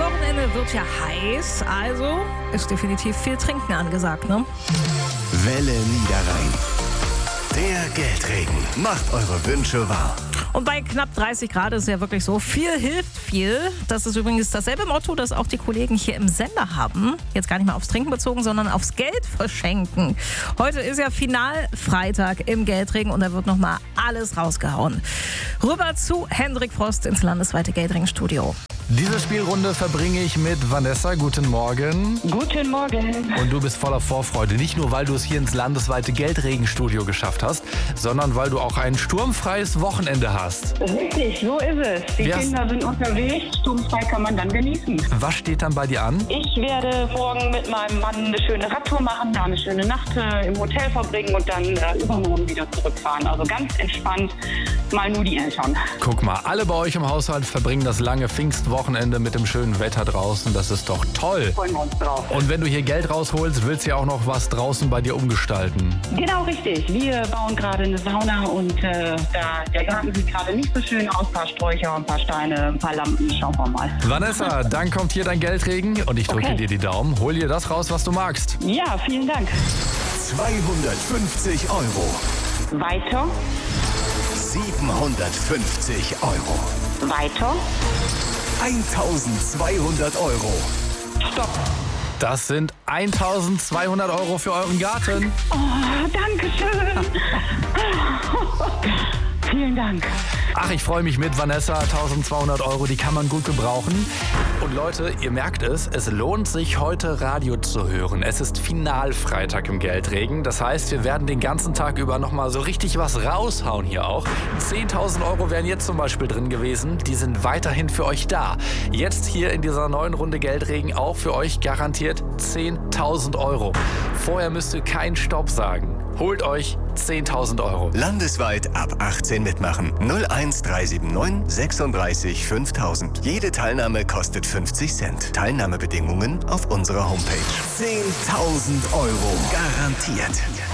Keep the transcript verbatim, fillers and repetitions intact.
Wochenende wird ja heiß, also ist definitiv viel Trinken angesagt, ne? Welle Niederrhein. Der Geldregen macht eure Wünsche wahr. Und bei knapp dreißig Grad ist ja wirklich so, viel hilft viel. Das ist übrigens dasselbe Motto, das auch die Kollegen hier im Sender haben. Jetzt gar nicht mal aufs Trinken bezogen, sondern aufs Geld verschenken. Heute ist ja Finalfreitag im Geldregen und da wird nochmal alles rausgehauen. Rüber zu Hendrik Frost ins landesweite Geldring-Studio. Diese Spielrunde verbringe ich mit Vanessa. Guten Morgen. Guten Morgen. Und du bist voller Vorfreude. Nicht nur, weil du es hier ins landesweite Geldregenstudio geschafft hast, sondern weil du auch ein sturmfreies Wochenende hast. Richtig, so ist es. Die Wer Kinder sind unterwegs. Sturmfrei kann man dann genießen. Was steht dann bei dir an? Ich werde morgen mit meinem Mann eine schöne Radtour machen, da eine schöne Nacht äh, im Hotel verbringen und dann äh, übermorgen wieder zurückfahren. Also ganz entspannt, mal nur die Eltern. Guck mal, alle bei euch im Haushalt verbringen das lange Pfingstwochenende mit dem schönen Wetter draußen. Das ist doch toll. Freuen wir uns drauf. Und wenn du hier Geld rausholst, willst du ja auch noch was draußen bei dir umgestalten. Genau richtig. Wir bauen gerade eine Sauna und äh, da, der Garten sieht gerade nicht so schön aus. Ein paar Sträucher, ein paar Steine, ein paar Lampen. Schauen wir mal. Vanessa, dann kommt hier dein Geldregen und ich drücke Okay. dir die Daumen. Hol dir das raus, was du magst. Ja, vielen Dank. zweihundertfünfzig Euro. Weiter, siebenhundertfünfzig Euro. weiter, eintausendzweihundert Euro. stopp. Das sind eintausendzweihundert Euro für euren Garten. Oh, danke schön. Vielen Dank. Ach, ich freue mich mit, Vanessa. eintausendzweihundert Euro, die kann man gut gebrauchen. Und Leute, ihr merkt es, es lohnt sich, heute Radio zu hören. Es ist Finalfreitag im Geldregen. Das heißt, wir werden den ganzen Tag über nochmal so richtig was raushauen hier auch. zehntausend Euro wären jetzt zum Beispiel drin gewesen. Die sind weiterhin für euch da. Jetzt hier in dieser neuen Runde Geldregen auch für euch garantiert zehntausend Euro. Vorher müsst ihr keinen Stopp sagen. Holt euch zehntausend Euro. Landesweit ab achtzehn mitmachen. null eins drei sieben neun sechsunddreißig fünftausend. Jede Teilnahme kostet fünfzig Cent. Teilnahmebedingungen auf unserer Homepage. zehntausend Euro garantiert.